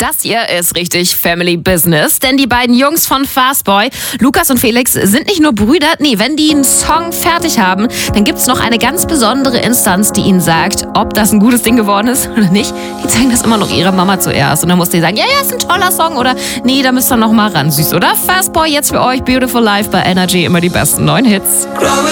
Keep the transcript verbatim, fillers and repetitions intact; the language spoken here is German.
Das hier ist richtig Family Business, denn die beiden Jungs von Fastboy, Lukas und Felix, sind nicht nur Brüder. Nee, wenn die einen Song fertig haben, dann gibt's noch eine ganz besondere Instanz, die ihnen sagt, ob das ein gutes Ding geworden ist oder nicht. Die zeigen das immer noch ihrer Mama zuerst und dann muss die sagen, ja, ja, ist ein toller Song oder nee, da müsst ihr noch mal ran. Süß, oder? Fastboy jetzt für euch, Beautiful Life bei Energy, immer die besten neuen Hits.